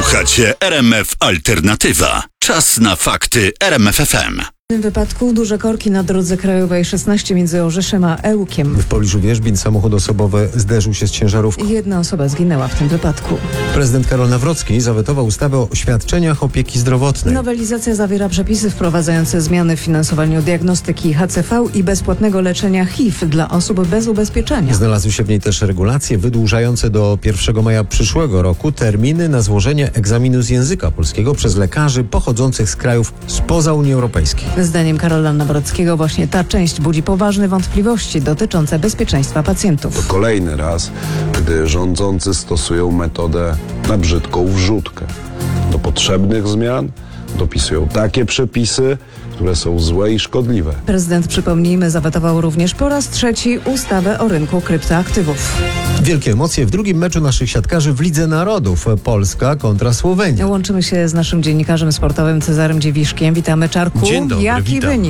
Słuchacie RMF Alternatywa. Czas na fakty RMF FM. W tym wypadku duże korki na drodze krajowej 16 między Orzeszem a Ełkiem. W pobliżu Wierzbin samochód osobowy zderzył się z ciężarówką. Jedna osoba zginęła w tym wypadku. Prezydent Karol Nawrocki zawetował ustawę o świadczeniach opieki zdrowotnej. Nowelizacja zawiera przepisy wprowadzające zmiany w finansowaniu diagnostyki HCV i bezpłatnego leczenia HIV dla osób bez ubezpieczenia. Znalazły się w niej też regulacje wydłużające do 1 maja przyszłego roku terminy na złożenie egzaminu z języka polskiego przez lekarzy pochodzących z krajów spoza Unii Europejskiej. Zdaniem Karola Nawrockiego właśnie ta część budzi poważne wątpliwości dotyczące bezpieczeństwa pacjentów. Kolejny raz, gdy rządzący stosują metodę na brzydką wrzutkę. Do potrzebnych zmian dopisują takie przepisy, które są złe i szkodliwe. Prezydent, przypomnijmy, zawetował również po raz trzeci ustawę o rynku kryptoaktywów. Wielkie emocje w drugim meczu naszych siatkarzy w Lidze Narodów. Polska kontra Słowenia. Łączymy się z naszym dziennikarzem sportowym Cezarym Dziewiszkiem. Witamy, Czarku. Dzień dobry, Jaki witam. wynik?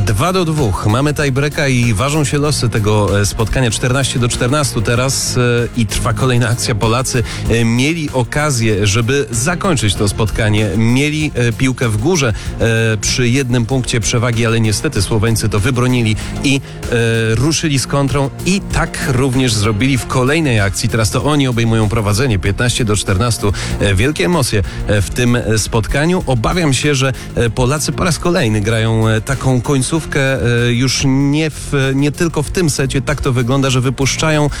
2-2. Mamy tiebreaka i ważą się losy tego spotkania. 14-14 teraz i trwa kolejna akcja. Polacy mieli okazję, żeby zakończyć to spotkanie. Mieli piłkę w górze przy jednym punkcie przewagi, ale niestety Słoweńcy to wybronili i ruszyli z kontrą i tak również zrobili w kolejnej akcji. Teraz to oni obejmują prowadzenie 15-14. Wielkie emocje w tym spotkaniu. Obawiam się, że Polacy po raz kolejny grają taką końcówkę już nie tylko w tym secie. Tak to wygląda, że wypuszczają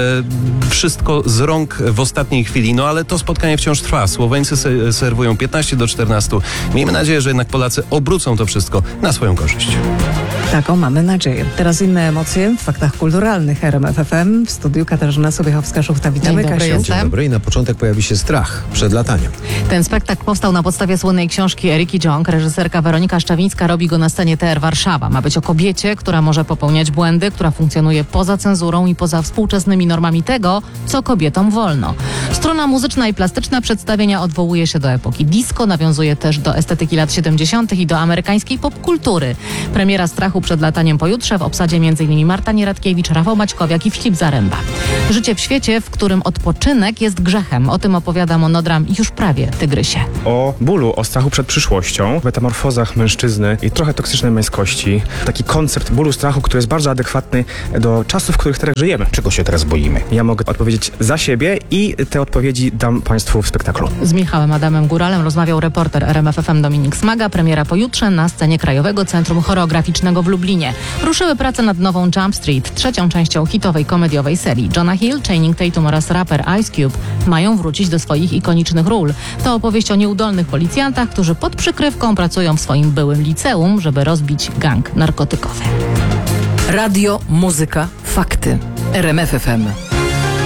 wszystko z rąk w ostatniej chwili. No ale to spotkanie wciąż trwa. Słoweńcy serwują 15-14. Miejmy nadzieję, że jednak Polacy obrócą to wszystko na swoją korzyść. Taką mamy nadzieję. Teraz inne emocje w faktach kulturalnych RMF FM. W studiu Katarzyna Sobiechowska-Szuchta. Witamy, Dzień dobry, Kasiu. jestem. Dzień dobry i na początek pojawi się strach przed lataniem. Ten spektakl powstał na podstawie słynnej książki Eriki Jong. Reżyserka Weronika Szczawińska robi go na scenie TR Warszawa. Ma być o kobiecie, która może popełniać błędy, która funkcjonuje poza cenzurą i poza współczesnymi normami tego, co kobietom wolno. Strona muzyczna i plastyczna przedstawienia odwołuje się do epoki disco, nawiązuje też do estetyki lat 70. i do amerykańskiej popkultury. Premiera Strachu przed lataniem pojutrze, w obsadzie m.in. Marta Nieradkiewicz, Rafał Maćkowiak i Filip Zaręba. Życie w świecie, w którym odpoczynek jest grzechem. O tym opowiada monodram Już prawie Tygrysie. O bólu, o strachu przed przyszłością, metamorfozach mężczyzny i trochę toksycznej męskości. Taki koncept bólu, strachu, który jest bardzo adekwatny do czasów, w których teraz żyjemy. Czego się teraz boimy? Ja mogę odpowiedzieć za siebie i te odpowiedzi dam Państwu w spektaklu. Z Michałem Adamem Góralem rozmawiał reporter RMF FM Dominik Smaga. Premiera pojutrze na scenie Krajowego Centrum Choreograficznego w Lublinie. Ruszyły prace nad nową Jump Street, trzecią częścią hitowej komediowej serii. Jonah Hill, Channing Tatum oraz raper Ice Cube mają wrócić do swoich ikonicznych ról. To opowieść o nieudolnych policjantach, którzy pod przykrywką pracują w swoim byłym liceum, żeby rozbić gang narkotykowy. Radio, muzyka, fakty. RMF FM.